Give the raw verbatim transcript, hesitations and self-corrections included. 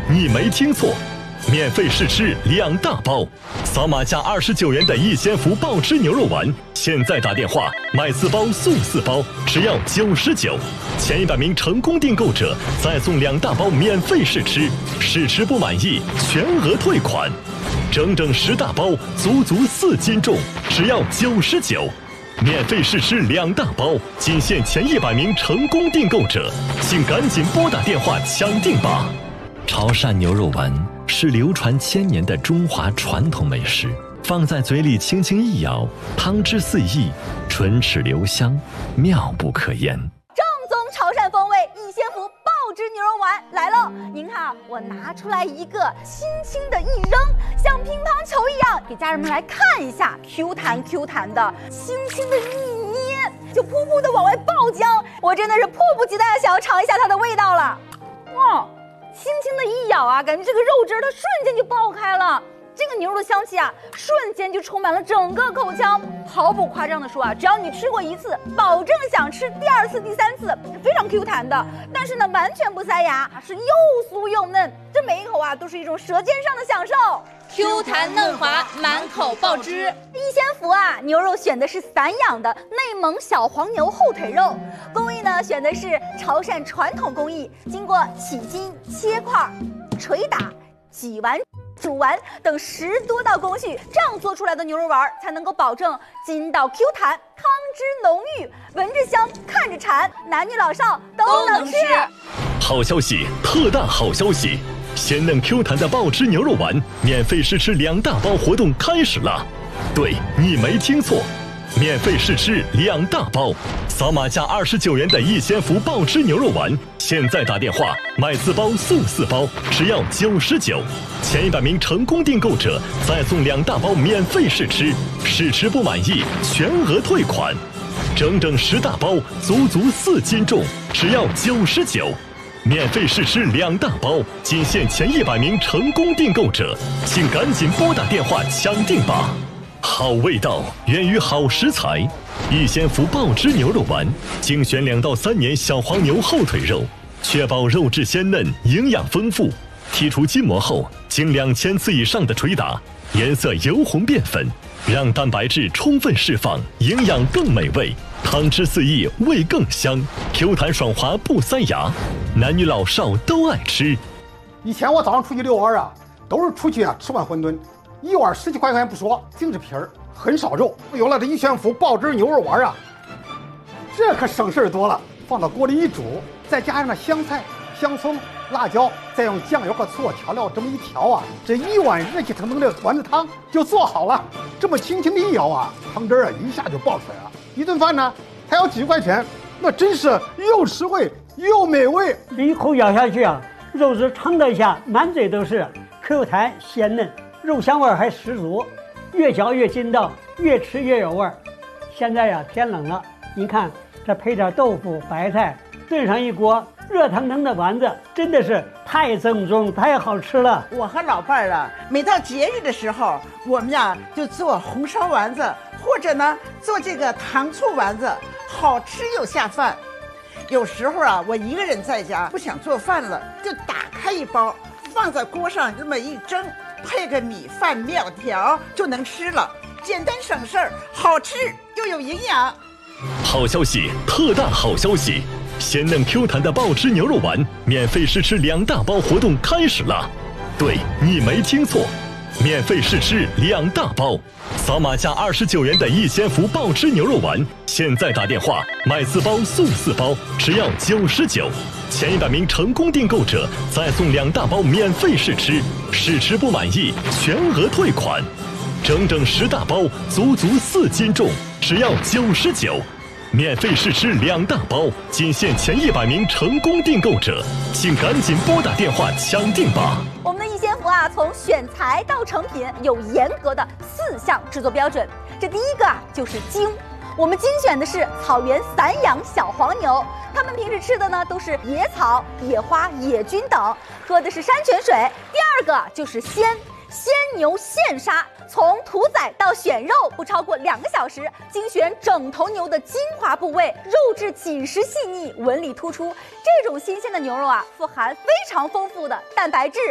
你没听错，免费试吃两大包，扫码加二十九元的逸仙福爆汁牛肉丸，现在打电话买四包送四包，只要九十九。前一百名成功订购者再送两大包免费试吃，试吃不满意全额退款。整整十大包，足足四斤重，只要九十九。免费试吃两大包，仅限前一百名成功订购者，请赶紧拨打电话抢订吧。潮汕牛肉丸是流传千年的中华传统美食，放在嘴里轻轻一咬，汤汁四溢，唇齿留香，妙不可言。 正宗潮汕风味逸仙福爆汁牛肉丸来喽！您看，我拿出来一个，轻轻的一扔，像乒乓球一样，给家人们来看一下 ，Q 弹 Q 弹的，轻轻的一捏，就噗噗的往外爆浆。我真的是迫不及待的想要尝一下它的味道了。哇！轻轻的一咬啊，感觉这个肉汁它瞬间就爆开了，这个牛肉的香气啊，瞬间就充满了整个口腔。毫不夸张的说啊，只要你吃过一次，保证想吃第二次、第三次，是非常 Q 弹的。但是呢，完全不塞牙，是又酥又嫩，这每一口啊都是一种舌尖上的享受。 Q 弹嫩滑，满口爆汁。 逸仙福啊，牛肉选的是散养的内蒙小黄牛后腿肉，工艺呢选的是潮汕传统工艺，经过起筋、切块、捶打、挤完、煮完等十多道工序，这样做出来的牛肉丸才能够保证筋道 Q 弹，汤汁浓郁，闻着香，看着馋，男女老少都能吃。 好消息，特大好消息！鲜嫩 Q 弹的爆汁牛肉丸免费试吃两大包活动开始了。对，你没听错，免费试吃两大包，扫码加二十九元的逸仙福爆汁牛肉丸，现在打电话买四包送四包，只要九十九。前一百名成功订购者再送两大包免费试吃，试吃不满意全额退款。整整十大包，足足四斤重，只要九十九。免费试吃两大包，仅限前一百名成功订购者，请赶紧拨打电话抢订吧。好味道源于好食材，逸仙福爆汁牛肉丸精选两到三年小黄牛后腿肉，确保肉质鲜嫩、营养丰富。剔除筋膜后，经两千次以上的捶打，颜色由红变粉，让蛋白质充分释放，营养更美味。汤汁四溢，味更香 ，Q 弹爽滑不塞牙，男女老少都爱吃。 以前我早上出去遛弯啊，都是出去啊吃碗馄饨，一碗十几块钱不说，净是皮儿，很少肉。有了这逸仙福爆汁牛肉丸啊，这可省事多了。放到锅里一煮，再加上那香菜、香葱、辣椒，再用酱油和醋调料这么一调啊，这一碗热气腾腾的丸子汤就做好了。这么轻轻的一舀啊，汤汁啊一下就爆出来了。一顿饭呢，才要几块钱，那真是又实惠又美味。 一口咬下去啊，肉质撑得下，满嘴都是 Q 弹鲜嫩，肉香味还十足，越嚼越筋道，越吃越有味儿。现在呀、啊、天冷了，您看这配点豆腐、白菜，炖上一锅热腾腾的丸子，真的是太正宗、太好吃了。 我和老伴儿啊，每到节日的时候，我们呀就做红烧丸子，或者呢做这个糖醋丸子，好吃又下饭。有时候啊，我一个人在家不想做饭了，就打开一包，放在锅上这么一蒸，配个米饭、面条就能吃了，简单省事儿，好吃又有营养。 好消息，特大好消息！鲜嫩 Q 弹的爆汁牛肉丸免费试吃两大包活动开始了。对，你没听错，免费试吃两大包，扫码加二十九元的逸仙福爆汁牛肉丸，现在打电话买四包送四包，只要九十九。前一百名成功订购者再送两大包免费试吃，试吃不满意全额退款。整整十大包，足足四斤重，只要九十九。免费试吃两大包，仅限前一百名成功订购者，请赶紧拨打电话抢订吧。 我们的逸仙福啊，从选材到成品有严格的四项制作标准。这第一个啊，就是精。我们精选的是草原散养小黄牛，它们平时吃的呢都是野草、野花、野菌等，喝的是山泉水。第二个就是鲜。鲜牛现杀，从屠宰到选肉不超过两个小时，精选整头牛的精华部位，肉质紧实细腻，纹理突出。这种新鲜的牛肉啊，富含非常丰富的蛋白质